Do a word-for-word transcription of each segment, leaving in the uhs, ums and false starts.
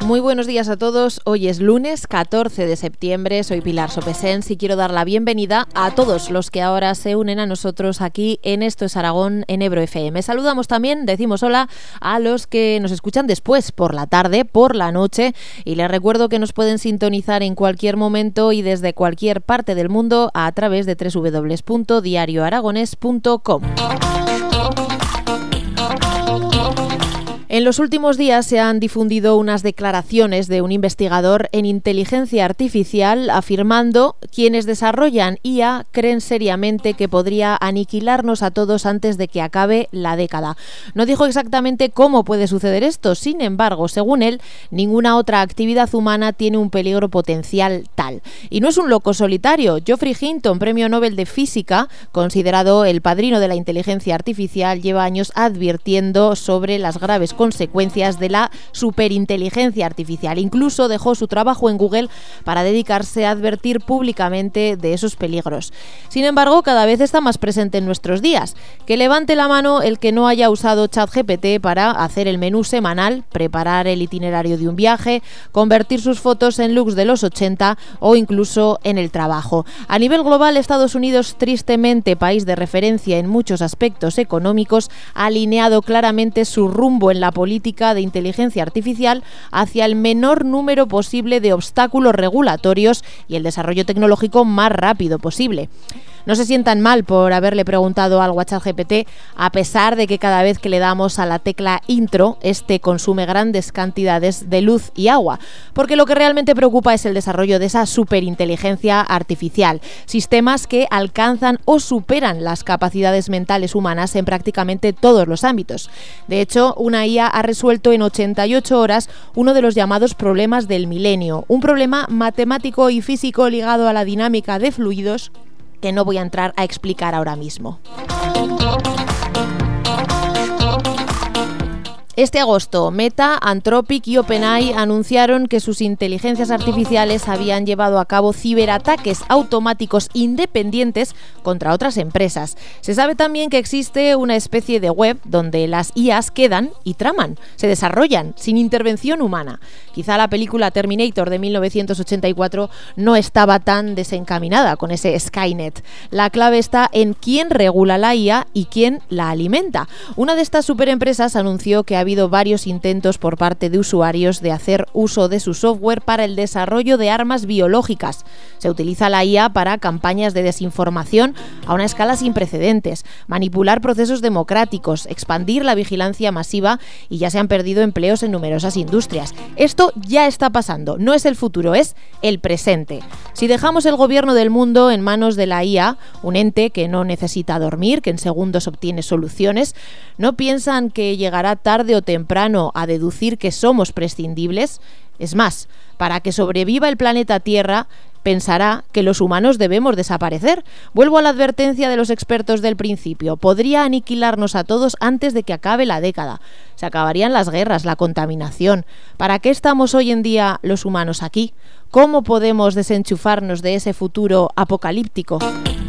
Muy buenos días a todos. Hoy es lunes catorce de septiembre. Soy Pilar Sopesens y quiero dar la bienvenida a todos los que ahora se unen a nosotros aquí en Esto es Aragón en Ebro F M. Saludamos también, decimos hola a los que nos escuchan después, por la tarde, por la noche, y les recuerdo que nos pueden sintonizar en cualquier momento y desde cualquier parte del mundo a través de doble u doble u doble u punto diario aragonés punto com. En los últimos días se han difundido unas declaraciones de un investigador en inteligencia artificial afirmando que quienes desarrollan I A creen seriamente que podría aniquilarnos a todos antes de que acabe la década. No dijo exactamente cómo puede suceder esto, sin embargo, según él, ninguna otra actividad humana tiene un peligro potencial tal. Y no es un loco solitario. Geoffrey Hinton, premio Nobel de Física, considerado el padrino de la inteligencia artificial, lleva años advirtiendo sobre las graves consecuencias de la superinteligencia artificial. Incluso dejó su trabajo en Google para dedicarse a advertir públicamente de esos peligros. Sin embargo, cada vez está más presente en nuestros días. Que levante la mano el que no haya usado ChatGPT para hacer el menú semanal, preparar el itinerario de un viaje, convertir sus fotos en looks de los ochenta o incluso en el trabajo. A nivel global, Estados Unidos, tristemente país de referencia en muchos aspectos económicos, ha alineado claramente su rumbo en la política de inteligencia artificial hacia el menor número posible de obstáculos regulatorios y el desarrollo tecnológico más rápido posible. No se sientan mal por haberle preguntado algo a ChatGPT, a pesar de que cada vez que le damos a la tecla intro, este consume grandes cantidades de luz y agua, porque lo que realmente preocupa es el desarrollo de esa superinteligencia artificial, sistemas que alcanzan o superan las capacidades mentales humanas en prácticamente todos los ámbitos. De hecho, una I A ha resuelto en ochenta y ocho horas uno de los llamados problemas del milenio, un problema matemático y físico ligado a la dinámica de fluidos que no voy a entrar a explicar ahora mismo. Este agosto, Meta, Anthropic y OpenAI anunciaron que sus inteligencias artificiales habían llevado a cabo ciberataques automáticos independientes contra otras empresas. Se sabe también que existe una especie de web donde las I As quedan y traman, se desarrollan sin intervención humana. Quizá la película Terminator de mil novecientos ochenta y cuatro no estaba tan desencaminada con ese Skynet. La clave está en quién regula la I A y quién la alimenta. Una de estas superempresas anunció que había Ha habido varios intentos por parte de usuarios de hacer uso de su software para el desarrollo de armas biológicas. Se utiliza la I A para campañas de desinformación a una escala sin precedentes, manipular procesos democráticos, expandir la vigilancia masiva y ya se han perdido empleos en numerosas industrias. Esto ya está pasando, no es el futuro, es el presente. Si dejamos el gobierno del mundo en manos de la I A, un ente que no necesita dormir, que en segundos obtiene soluciones, ¿no piensan que llegará tarde o temprano a deducir que somos prescindibles? Es más, para que sobreviva el planeta Tierra, pensará que los humanos debemos desaparecer. Vuelvo a la advertencia de los expertos del principio. Podría aniquilarnos a todos antes de que acabe la década. Se acabarían las guerras, la contaminación. ¿Para qué estamos hoy en día los humanos aquí? ¿Cómo podemos desenchufarnos de ese futuro apocalíptico?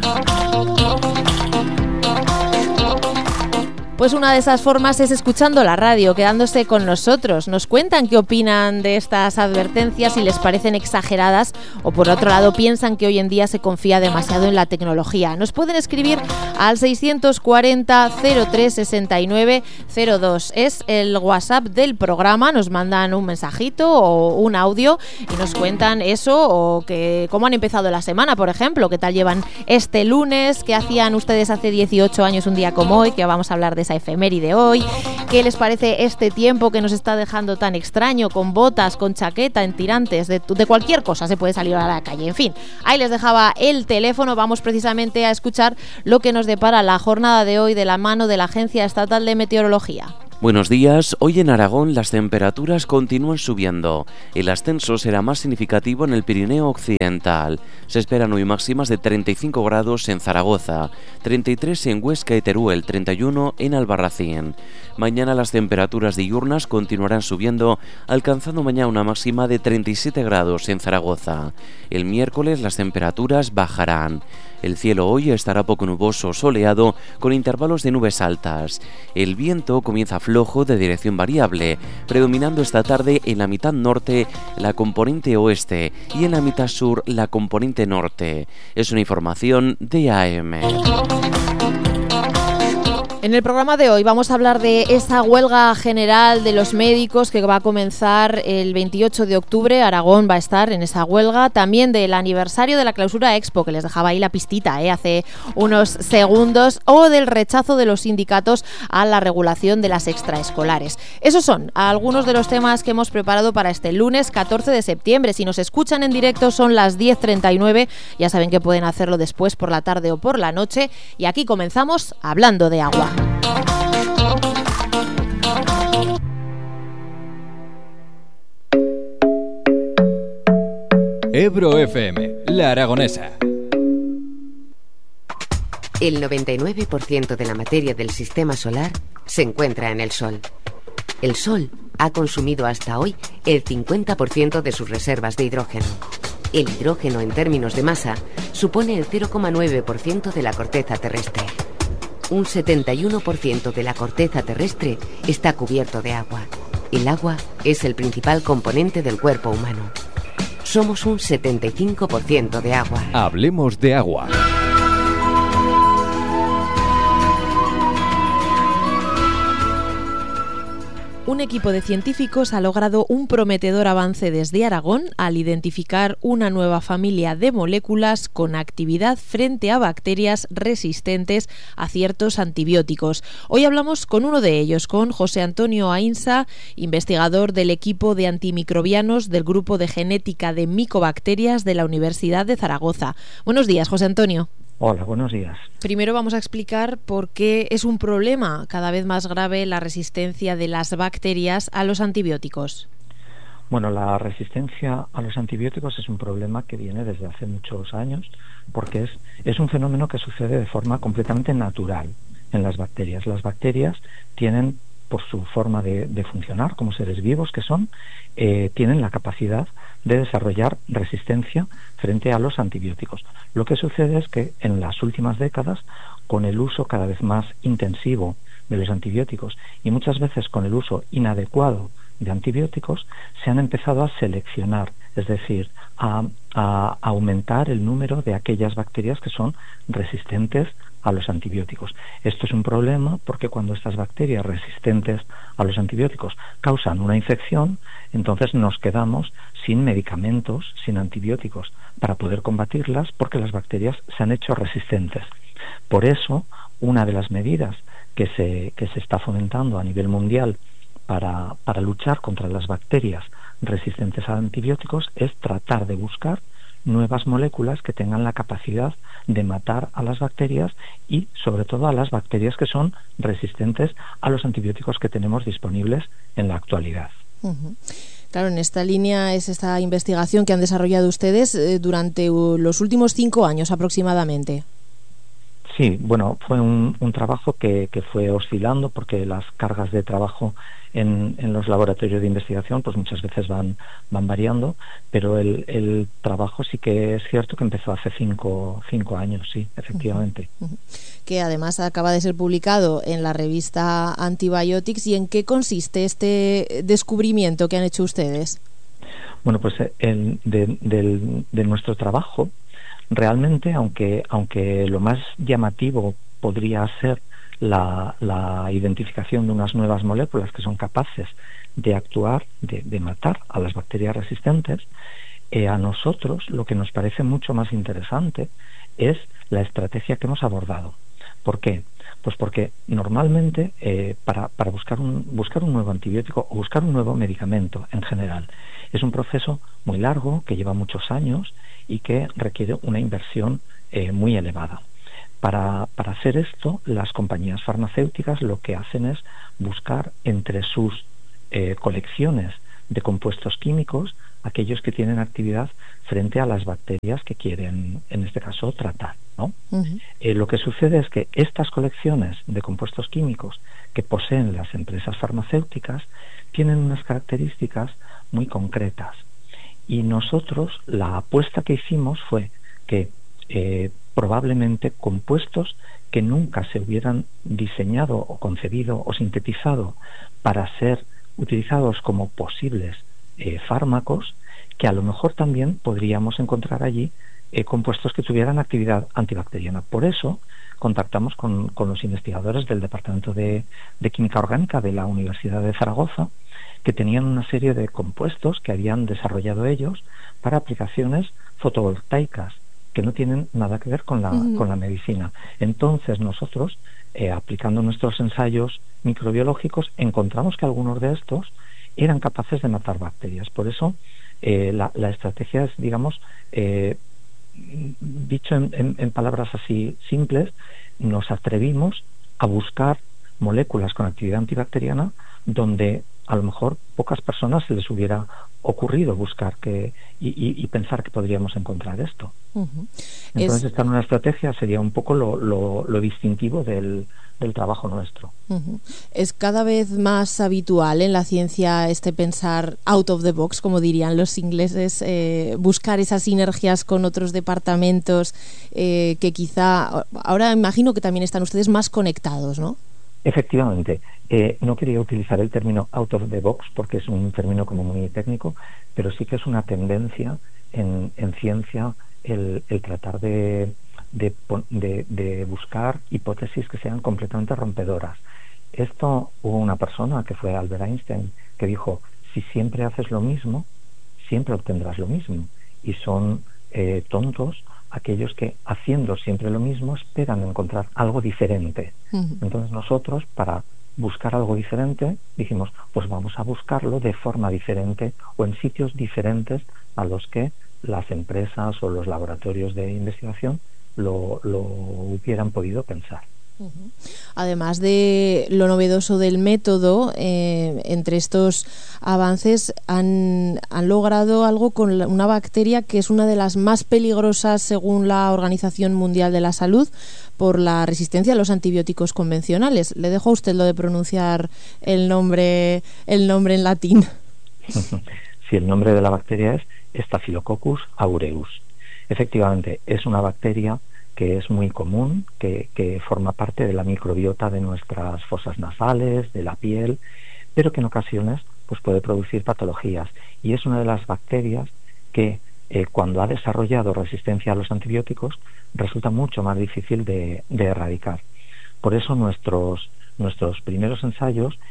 Pues una de esas formas es escuchando la radio, quedándose con nosotros. Nos cuentan qué opinan de estas advertencias, si les parecen exageradas o por otro lado piensan que hoy en día se confía demasiado en la tecnología. Nos pueden escribir al seiscientos cuarenta, cero tres sesenta y nueve cero dos. Es el WhatsApp del programa, nos mandan un mensajito o un audio y nos cuentan eso o que cómo han empezado la semana, por ejemplo, qué tal llevan este lunes, qué hacían ustedes hace dieciocho años un día como hoy, que vamos a hablar de esa efeméride hoy, qué les parece este tiempo que nos está dejando tan extraño, con botas, con chaqueta, en tirantes, de, de cualquier cosa se puede salir a la calle. En fin, ahí les dejaba el teléfono. Vamos precisamente a escuchar lo que nos depara la jornada de hoy de la mano de la Agencia Estatal de Meteorología. Buenos días. Hoy en Aragón las temperaturas continúan subiendo. El ascenso será más significativo en el Pirineo Occidental. Se esperan hoy máximas de treinta y cinco grados en Zaragoza, treinta y tres en Huesca y Teruel, treinta y uno en Albarracín. Mañana las temperaturas diurnas continuarán subiendo, alcanzando mañana una máxima de treinta y siete grados en Zaragoza. El miércoles las temperaturas bajarán. El cielo hoy estará poco nuboso, soleado, con intervalos de nubes altas. El viento comienza a flojo de dirección variable, predominando esta tarde en la mitad norte la componente oeste y en la mitad sur la componente norte. Es una información de A M. En el programa de hoy vamos a hablar de esa huelga general de los médicos que va a comenzar el veintiocho de octubre. Aragón va a estar en esa huelga. También del aniversario de la clausura Expo, que les dejaba ahí la pistita ¿eh? hace unos segundos, o del rechazo de los sindicatos a la regulación de las extraescolares. Esos son algunos de los temas que hemos preparado para este lunes catorce de septiembre. Si nos escuchan en directo son las diez treinta y nueve. Ya saben que pueden hacerlo después por la tarde o por la noche. Y aquí comenzamos hablando de agua. Ebro F M, La Aragonesa. El noventa y nueve por ciento de la materia del sistema solar se encuentra en el Sol. El Sol ha consumido hasta hoy el cincuenta por ciento de sus reservas de hidrógeno. El hidrógeno, en términos de masa, supone el cero coma nueve por ciento de la corteza terrestre. Un setenta y uno por ciento de la corteza terrestre está cubierto de agua. El agua es el principal componente del cuerpo humano. Somos un setenta y cinco por ciento de agua. Hablemos de agua. Un equipo de científicos ha logrado un prometedor avance desde Aragón al identificar una nueva familia de moléculas con actividad frente a bacterias resistentes a ciertos antibióticos. Hoy hablamos con uno de ellos, con José Antonio Ainsa, investigador del equipo de antimicrobianos del Grupo de Genética de Micobacterias de la Universidad de Zaragoza. Buenos días, José Antonio. Hola, buenos días. Primero vamos a explicar por qué es un problema cada vez más grave la resistencia de las bacterias a los antibióticos. Bueno, la resistencia a los antibióticos es un problema que viene desde hace muchos años porque es, es un fenómeno que sucede de forma completamente natural en las bacterias. Las bacterias tienen, por su forma de, de funcionar como seres vivos que son, eh, tienen la capacidad de desarrollar resistencia frente a los antibióticos. Lo que sucede es que en las últimas décadas, con el uso cada vez más intensivo de los antibióticos y muchas veces con el uso inadecuado de antibióticos, se han empezado a seleccionar, es decir, a, a aumentar el número de aquellas bacterias que son resistentes a los antibióticos. Esto es un problema porque cuando estas bacterias resistentes a los antibióticos causan una infección, entonces nos quedamos sin medicamentos, sin antibióticos para poder combatirlas porque las bacterias se han hecho resistentes. Por eso, una de las medidas que se, que se está fomentando a nivel mundial para, para luchar contra las bacterias resistentes a antibióticos es tratar de buscar nuevas moléculas que tengan la capacidad de matar a las bacterias y sobre todo a las bacterias que son resistentes a los antibióticos que tenemos disponibles en la actualidad. Uh-huh. Claro, en esta línea es esta investigación que han desarrollado ustedes eh, durante uh, los últimos cinco años aproximadamente. Sí, bueno, fue un, un trabajo que, que fue oscilando porque las cargas de trabajo en, en los laboratorios de investigación pues muchas veces van, van variando, pero el, el trabajo sí que es cierto que empezó hace cinco, cinco años, sí, efectivamente. Uh-huh. Uh-huh. Que además acaba de ser publicado en la revista Antibiotics. ¿Y en qué consiste este descubrimiento que han hecho ustedes? Bueno, pues el, de, de, de nuestro trabajo, realmente, aunque, aunque lo más llamativo podría ser la, la identificación de unas nuevas moléculas que son capaces de actuar, de, de matar a las bacterias resistentes, eh, a nosotros lo que nos parece mucho más interesante es la estrategia que hemos abordado. ¿Por qué? Pues porque normalmente eh, para, para buscar, un, buscar un nuevo antibiótico o buscar un nuevo medicamento en general es un proceso muy largo que lleva muchos años y que requiere una inversión eh, muy elevada. Para, para hacer esto, las compañías farmacéuticas lo que hacen es buscar entre sus eh, colecciones de compuestos químicos aquellos que tienen actividad frente a las bacterias que quieren, en este caso, tratar, ¿no? Uh-huh. Eh, lo que sucede es que estas colecciones de compuestos químicos que poseen las empresas farmacéuticas tienen unas características muy concretas. Y nosotros, la apuesta que hicimos fue que eh, probablemente compuestos que nunca se hubieran diseñado o concebido o sintetizado para ser utilizados como posibles eh, fármacos, que a lo mejor también podríamos encontrar allí eh, compuestos que tuvieran actividad antibacteriana. Por eso contactamos con, con los investigadores del Departamento de, de Química Orgánica de la Universidad de Zaragoza, que tenían una serie de compuestos que habían desarrollado ellos para aplicaciones fotovoltaicas que no tienen nada que ver con la, uh-huh. con la medicina. Entonces nosotros, eh, aplicando nuestros ensayos microbiológicos, encontramos que algunos de estos eran capaces de matar bacterias. Por eso eh, la, la estrategia es, digamos, eh, dicho en, en, en palabras así simples, nos atrevimos a buscar moléculas con actividad antibacteriana donde a lo mejor pocas personas se les hubiera ocurrido buscar que y, y, y pensar que podríamos encontrar esto. Uh-huh. Entonces, es... esta nueva estrategia sería un poco lo, lo, lo distintivo del, del trabajo nuestro. Uh-huh. Es cada vez más habitual en la ciencia este pensar out of the box, como dirían los ingleses, eh, buscar esas sinergias con otros departamentos eh, que quizá, ahora imagino que también están ustedes más conectados, ¿no? Efectivamente, eh, no quería utilizar el término out of the box porque es un término como muy técnico, pero sí que es una tendencia en, en ciencia el, el tratar de, de, de, de buscar hipótesis que sean completamente rompedoras. Esto hubo una persona, que fue Albert Einstein, que dijo, si siempre haces lo mismo, siempre obtendrás lo mismo. Y son eh, tontos aquellos que, haciendo siempre lo mismo, esperan encontrar algo diferente. Uh-huh. Entonces nosotros, para buscar algo diferente, dijimos, pues vamos a buscarlo de forma diferente o en sitios diferentes a los que las empresas o los laboratorios de investigación lo, lo hubieran podido pensar. Uh-huh. Además de lo novedoso del método, eh, entre estos avances han, han logrado algo con la, una bacteria que es una de las más peligrosas según la Organización Mundial de la Salud por la resistencia a los antibióticos convencionales. Le dejo a usted lo de pronunciar el nombre, el nombre en latín. Sí, el nombre de la bacteria es Staphylococcus aureus. Efectivamente, es una bacteria que es muy común, que, que forma parte de la microbiota de nuestras fosas nasales, de la piel, pero que en ocasiones pues puede producir patologías. Y es una de las bacterias que eh, cuando ha desarrollado resistencia a los antibióticos resulta mucho más difícil de, de erradicar. Por eso nuestros, nuestros primeros ensayos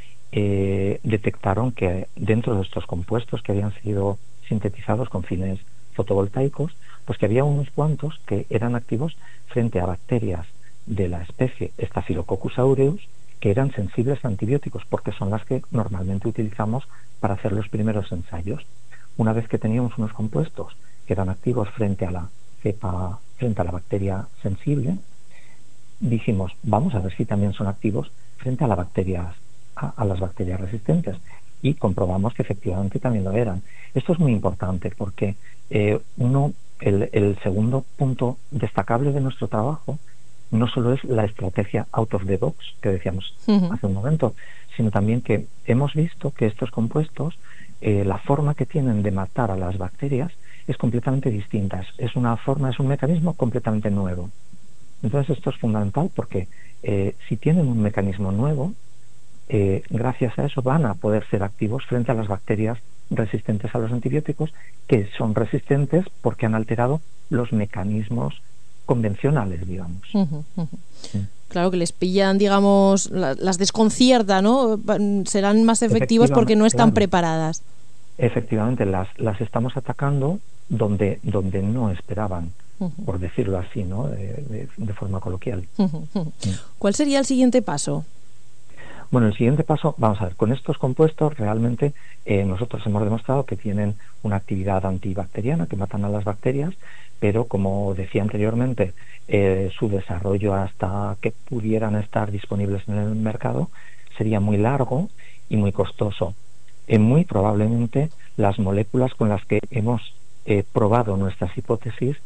eh, detectaron que dentro de estos compuestos que habían sido sintetizados con fines fotovoltaicos, pues que había unos cuantos que eran activos frente a bacterias de la especie Staphylococcus aureus que eran sensibles a antibióticos, porque son las que normalmente utilizamos para hacer los primeros ensayos. Una vez que teníamos unos compuestos que eran activos frente a la cepa, frente a la bacteria sensible, dijimos, vamos a ver si también son activos frente a, la bacteria, a, a las bacterias resistentes, y comprobamos que efectivamente también lo eran. Esto es muy importante porque eh, uno El, el segundo punto destacable de nuestro trabajo no solo es la estrategia out of the box que decíamos uh-huh. hace un momento, sino también que hemos visto que estos compuestos, eh, la forma que tienen de matar a las bacterias es completamente distinta. Es una forma, es un mecanismo completamente nuevo. Entonces esto es fundamental porque eh, si tienen un mecanismo nuevo, eh, gracias a eso van a poder ser activos frente a las bacterias resistentes a los antibióticos, que son resistentes porque han alterado los mecanismos convencionales, digamos. Uh-huh, uh-huh. Sí. Claro, que les pillan, digamos, la, las desconcierta, ¿no? Serán más efectivos porque no están claro. preparadas. Efectivamente, las, las estamos atacando donde, donde no esperaban, uh-huh. por decirlo así, ¿no? De, de, de forma coloquial. Uh-huh, uh-huh. Sí. ¿Cuál sería el siguiente paso? Bueno, el siguiente paso, vamos a ver, con estos compuestos realmente eh, nosotros hemos demostrado que tienen una actividad antibacteriana, que matan a las bacterias, pero como decía anteriormente, eh, su desarrollo hasta que pudieran estar disponibles en el mercado sería muy largo y muy costoso. Eh, muy probablemente las moléculas con las que hemos eh, probado nuestras hipótesis